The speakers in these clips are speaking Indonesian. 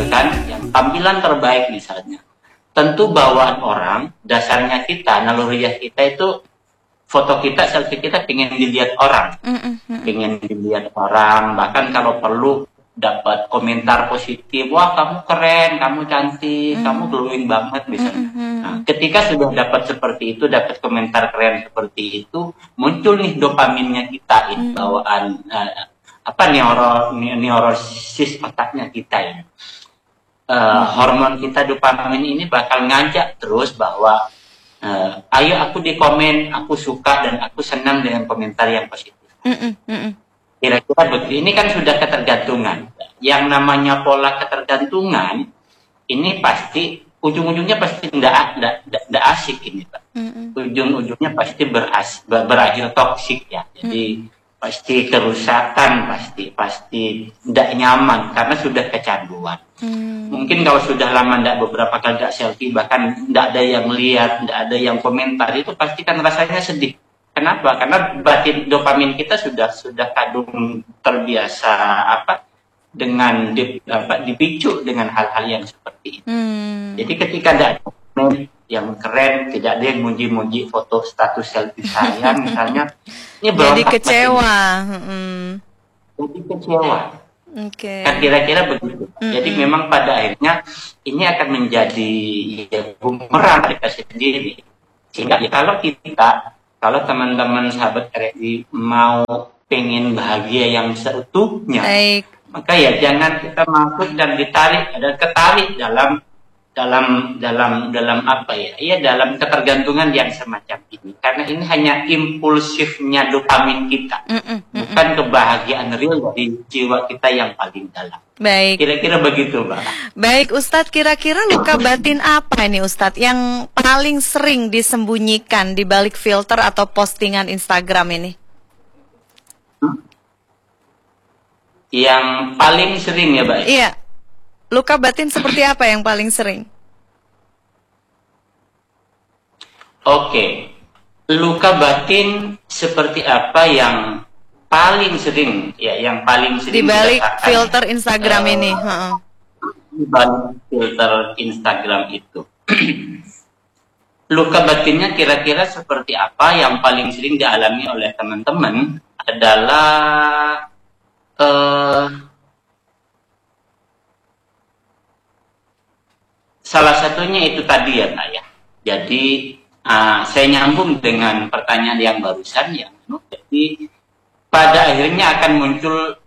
kan, yang tampilan terbaik misalnya. Tentu bawaan orang, dasarnya kita, naluriah kita itu, foto kita, selfie kita pengen dilihat orang. Pengen dilihat orang, bahkan kalau perlu dapat komentar positif, wah kamu keren, kamu cantik, kamu glowing banget misalnya. Nah, ketika sudah dapat seperti itu, dapat komentar keren seperti itu, muncul nih dopaminnya kita, ini bawaan neurosis otaknya kita ini. Hormon kita dopamin ini bakal ngajak terus bahwa ayo aku di komen, aku suka dan aku senang dengan komentar yang positif. Kira-kira begitu. Ini kan sudah ketergantungan. Yang namanya pola ketergantungan ini pasti ujung-ujungnya pasti tidak asik ini, Pak. Ujung-ujungnya pasti berakhir toksik ya. Jadi pasti kerusakan, pasti tidak nyaman karena sudah kecanduan. Mungkin kalau sudah lama beberapa kali tidak selfie, bahkan tidak ada yang lihat, tidak ada yang komentar, itu pasti kan rasanya sedih. Kenapa? Karena batin dopamin kita sudah kadung terbiasa dengan dipicu dengan hal-hal yang seperti itu. Jadi ketika ada yang keren, tidak ada yang muji-muji foto status selfie saya misalnya, ini jadi kecewa. Jadi kecewa. Okay. Kan kira-kira begitu. Jadi memang pada akhirnya ini akan menjadi bumerang mereka sendiri. Sehingga kalau teman-teman sahabat RRI mau pengen bahagia yang seutuhnya, maka ya jangan kita masuk dan ketarik dalam apa ya? Ya dalam ketergantungan yang semacam ini. Karena ini hanya impulsifnya dopamin kita, bukan kebahagiaan real dari jiwa kita yang paling dalam. Baik. Kira-kira begitu, Mbak. Baik, Ustadz. Kira-kira luka batin apa ini, Ustadz, yang paling sering disembunyikan di balik filter atau postingan Instagram ini? Yang paling sering ya, Mbak? Iya. Luka batin seperti apa yang paling sering? Oke. Luka batin seperti apa yang paling sering di balik filter Instagram ini? Di balik filter Instagram itu. Luka batinnya kira-kira seperti apa yang paling sering dialami oleh teman-teman adalah salah satunya itu tadi ya, Pak ya. Jadi saya nyambung dengan pertanyaan yang barusan jadi pada akhirnya akan muncul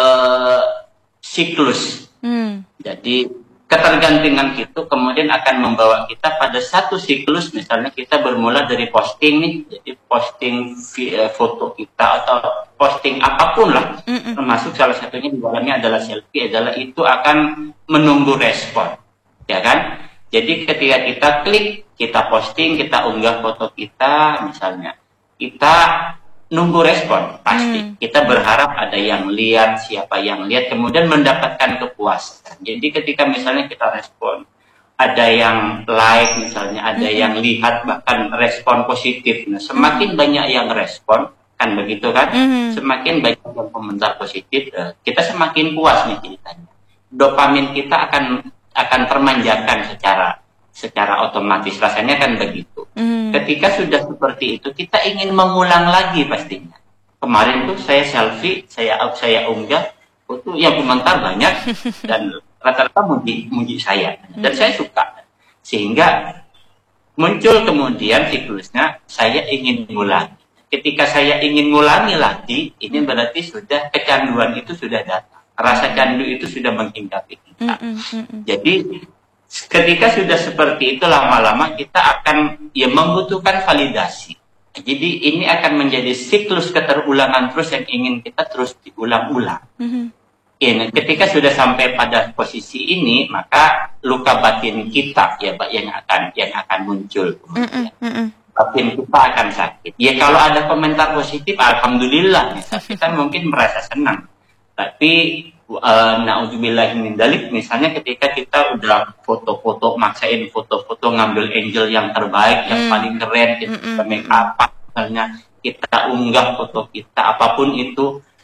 siklus. Jadi ketergantungan itu kemudian akan membawa kita pada satu siklus. Misalnya kita bermula dari posting nih, jadi posting foto kita atau posting apapun lah, termasuk salah satunya di dalamnya adalah selfie, itu akan menunggu respon, ya kan? Jadi ketika kita klik, kita posting, kita unggah foto kita, misalnya kita nunggu respon, pasti. Kita berharap ada yang lihat, siapa yang lihat, kemudian mendapatkan kepuasan. Jadi ketika misalnya kita respon, ada yang like misalnya, ada yang lihat, bahkan respon positif. Nah, semakin banyak yang respon, kan begitu kan? Semakin banyak yang komentar positif, kita semakin puas nih ceritanya. Dopamin kita akan termanjakan secara otomatis, rasanya kan begitu. Ketika sudah seperti itu, kita ingin mengulang lagi pastinya. Kemarin tuh saya selfie, saya unggah, itu yang komentar banyak dan rata-rata muji saya, dan saya suka. Sehingga muncul kemudian siklusnya, saya ingin ngulangi. Ketika saya ingin ngulangi lagi, ini berarti sudah kecanduan itu sudah datang. Rasa candu itu sudah menghinggapi kita. Jadi ketika sudah seperti itu, lama-lama kita akan membutuhkan validasi. Jadi ini akan menjadi siklus keterulangan terus yang ingin kita terus diulang-ulang. Ketika sudah sampai pada posisi ini, maka luka batin kita ya Pak yang akan muncul. Batin kita akan sakit. Ya kalau ada komentar positif, alhamdulillah, kita mungkin merasa senang. Tapi na'udzubillah min dzalik, misalnya ketika kita udah foto-foto, maksain foto-foto ngambil angel yang terbaik, yang paling keren, kita make up, misalnya kita unggah foto kita, apapun itu,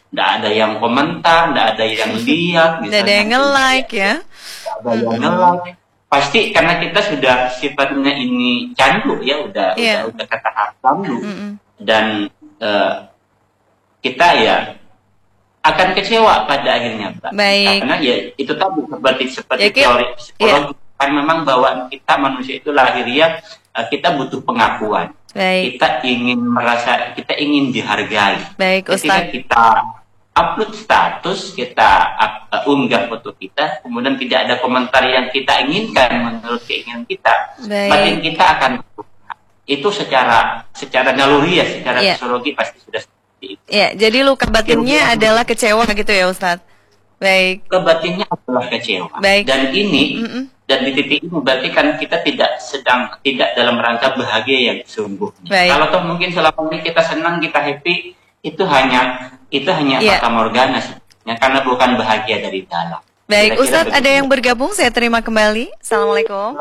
nggak ada yang komentar, nggak ada yang lihat, Nggak ada yang nge-like ya. nggak ada yang nge-like. Pasti karena kita sudah sifatnya ini candu ya, udah kata candu, dan kita ya akan kecewa pada akhirnya, Mbak. Baik. Karena ya itu tadi seperti Ya, teori psikologi, kan memang bawaan kita manusia itu lahiriah, kita butuh pengakuan. Baik. Kita ingin merasa, kita ingin dihargai. Baik, Ketika Ustaz. kita upload status, kita unggah foto kita, kemudian tidak ada komentar yang kita inginkan menurut keinginan kita, Baik. batin kita akan itu secara naluri ya, secara Iya. psikologi pasti sudah seperti itu. Ya, jadi luka batinnya adalah kecewa gitu ya, Ustadz. Baik. Kebatinnya adalah kecewa. Baik. Dan ini dan di titik ini berarti kan kita tidak dalam rangka bahagia yang sesungguhnya. Baik. Kalau toh mungkin selama ini kita senang, kita happy, itu hanya Iya. fata morgana sebenarnya, karena bukan bahagia dari dalam. Baik, Kira-kira Ustadz ada begitu. yang bergabung, saya terima kembali. Assalamualaikum.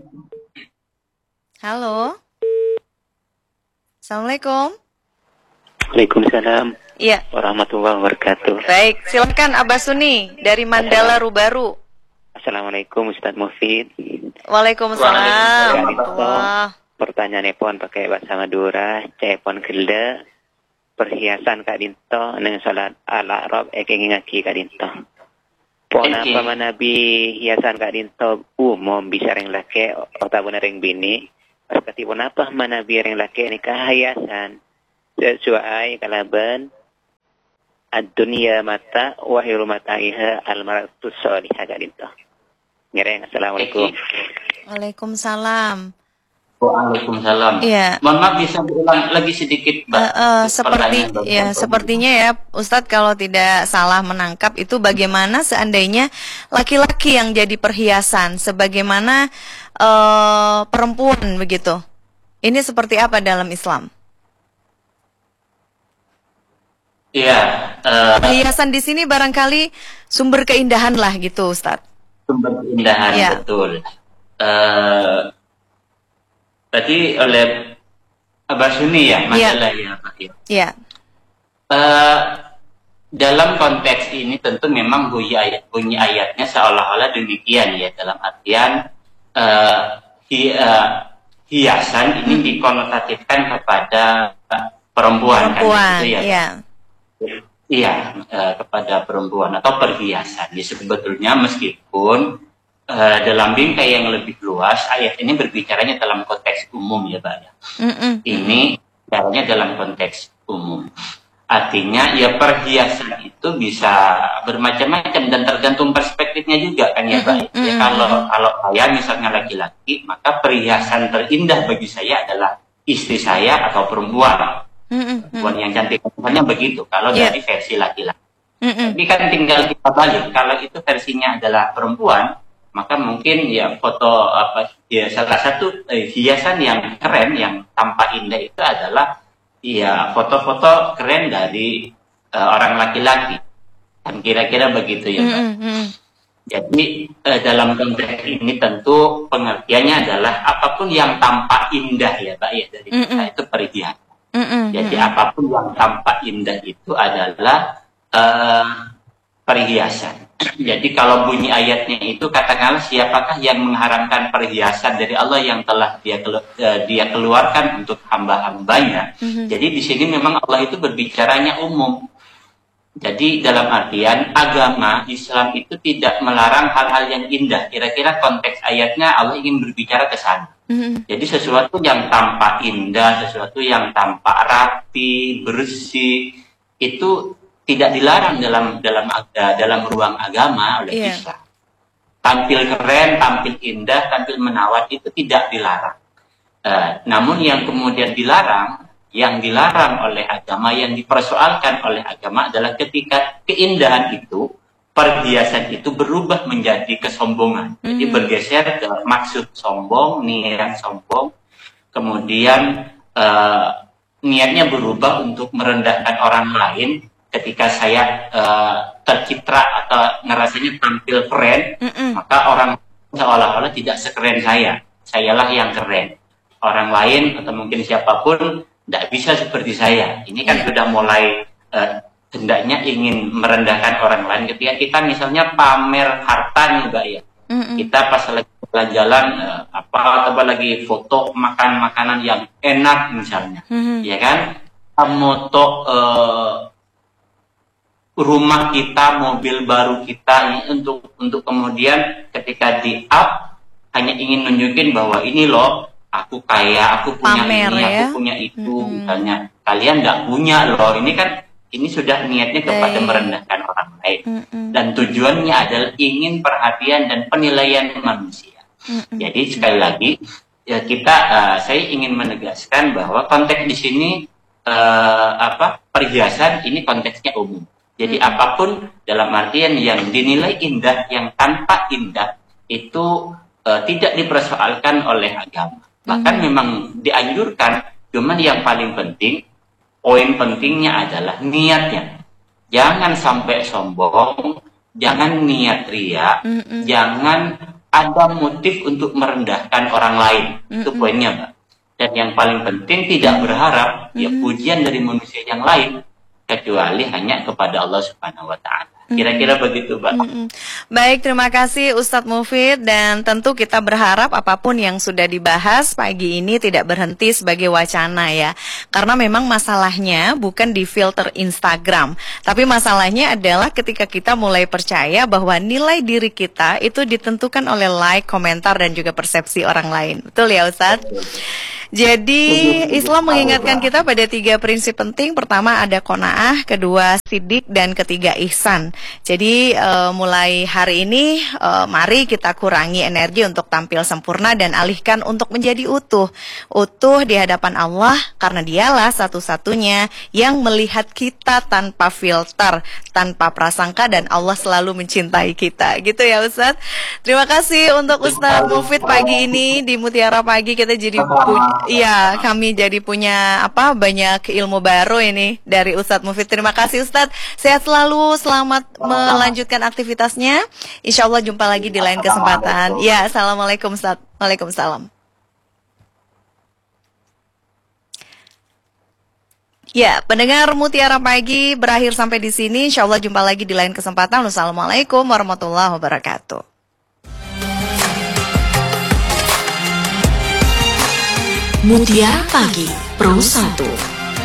Halo. Assalamualaikum. Waalaikumsalam Iya. warahmatullahi wabarakatuh. Baik, silakan Abah Suni dari Mandala Rubaru. Assalamualaikum Ustaz Mufid. Waalaikumsalam. Warahmatullah. Pertanyaan pon pakai bahasa Madura, cepon gelde perhiasan Kak Dinto dengan salat al-Arab ngaki Kak Dinto. Pon apa manabi hiasan Kak Dinto umum bisa ring laki atau ring bini. Berkati pon apa manabi ring laki nikah hiasan. Sesuai kalaban ad-dunya mata wa hiru mataiha al-mar'atu salihah Kak Dinto. Ngereng, assalamualaikum. Waalaikumsalam. Waalaikumsalam. Iya. Mohon maaf bisa diulang lagi sedikit, Mbak. Sepertinya ya Ustadz kalau tidak salah menangkap itu bagaimana seandainya laki-laki yang jadi perhiasan sebagaimana perempuan begitu. Ini seperti apa dalam Islam? Iya. Perhiasan di sini barangkali sumber keindahan lah gitu, Ustadz. Sumber keindahan, Iya. betul. Tadi oleh Abah Suni ya, masalah ya, Pak. Ya. Iya. Dalam konteks ini tentu memang bunyi ayatnya seolah-olah demikian ya, dalam artian hiasan ini dikonotatifkan kepada perempuan kan, gitu ya. Iya. Iya, kepada perempuan atau perhiasan. Ya, sebetulnya meskipun dalam bingkai yang lebih luas, ayat ini berbicaranya dalam konteks umum ya, Pak. Ini caranya dalam konteks umum. Artinya ya perhiasan itu bisa bermacam-macam dan tergantung perspektifnya juga kan ya, Pak. Ya, kalau saya misalnya laki-laki, maka perhiasan terindah bagi saya adalah istri saya atau perempuan. Perempuan yang cantik, misalnya begitu. Kalau dari versi laki-laki. Tapi kan tinggal kita balik. Kalau itu versinya adalah perempuan, maka mungkin ya foto salah satu hiasan yang keren yang tampak indah itu adalah ya foto-foto keren dari orang laki-laki. Dan kira-kira begitu ya, Mbak. Jadi dalam konteks ini tentu pengertiannya adalah apapun yang tampak indah ya, Pak ya, dari kita itu perhiasan. Jadi apapun yang tampak indah itu adalah perhiasan. Jadi kalau bunyi ayatnya itu katakanlah siapakah yang mengharamkan perhiasan dari Allah yang telah dia keluarkan untuk hamba-hambanya. Jadi di sini memang Allah itu berbicaranya umum. Jadi dalam artian agama Islam itu tidak melarang hal-hal yang indah. Kira-kira konteks ayatnya Allah ingin berbicara ke sana. Jadi sesuatu yang tampak indah, sesuatu yang tampak rapi, bersih, itu tidak dilarang dalam ruang agama oleh Islam. Tampil keren, tampil indah, tampil menawan itu tidak dilarang. Namun yang kemudian yang dilarang oleh agama, yang dipersoalkan oleh agama adalah ketika keindahan itu, perhiasan itu berubah menjadi kesombongan. Jadi bergeser ke maksud sombong, niat sombong, kemudian niatnya berubah untuk merendahkan orang lain. Ketika saya tercitra atau ngerasanya tampil keren, maka orang seolah-olah tidak sekeren saya. Sayalah yang keren. Orang lain atau mungkin siapapun tidak bisa seperti saya. Ini kan sudah mulai hendaknya ingin merendahkan orang lain ketika kita misalnya pamer harta nih Mbak ya. Kita pas lagi jalan-jalan atau lagi foto makan makanan yang enak misalnya, ya kan? Moto rumah kita, mobil baru kita untuk kemudian ketika di up hanya ingin nunjukin bahwa ini loh aku kaya, aku punya pamer, ini, ya? aku punya itu, misalnya kalian nggak punya loh. Ini sudah niatnya kepada merendahkan orang lain dan tujuannya adalah ingin perhatian dan penilaian manusia. Jadi sekali lagi ya saya ingin menegaskan bahwa konteks di sini perhiasan ini konteksnya umum. Jadi apapun dalam artian yang dinilai indah, yang tanpa indah itu tidak dipersoalkan oleh agama. Bahkan memang dianjurkan, cuman yang paling penting, poin pentingnya adalah niatnya. Jangan sampai sombong, jangan niat ria, jangan ada motif untuk merendahkan orang lain. Itu poinnya, Mbak. Dan yang paling penting tidak berharap pujian dari manusia yang lain, kecuali hanya kepada Allah Subhanahu wa Ta'ala. Kira-kira begitu, Mbak. Baik, terima kasih Ustadz Mufid, dan tentu kita berharap apapun yang sudah dibahas pagi ini tidak berhenti sebagai wacana ya. Karena memang masalahnya bukan di filter Instagram, tapi masalahnya adalah ketika kita mulai percaya bahwa nilai diri kita itu ditentukan oleh like, komentar, dan juga persepsi orang lain. Betul ya Ustadz? Jadi Islam mengingatkan kita pada 3 prinsip penting. Pertama ada qanaah, kedua sidik, dan ketiga ihsan. Jadi mulai hari ini mari kita kurangi energi untuk tampil sempurna dan alihkan untuk menjadi utuh. Utuh di hadapan Allah karena dialah satu-satunya yang melihat kita tanpa filter, tanpa prasangka, dan Allah selalu mencintai kita. Gitu ya Ustadz. Terima kasih untuk Ustadz Mufid pagi ini di Mutiara Pagi. Kita jadi kami jadi punya banyak ilmu baru ini dari Ustadz Mufid. Terima kasih Ustadz. Sehat selalu, selamat melanjutkan aktivitasnya. Insya Allah jumpa lagi di lain kesempatan. Ya, assalamualaikum Ustadz. Waalaikumsalam. Ya, pendengar Mutiara Pagi berakhir sampai di sini. Insya Allah jumpa lagi di lain kesempatan. Wassalamualaikum warahmatullahi wabarakatuh. Mutiara Pagi Pro 1.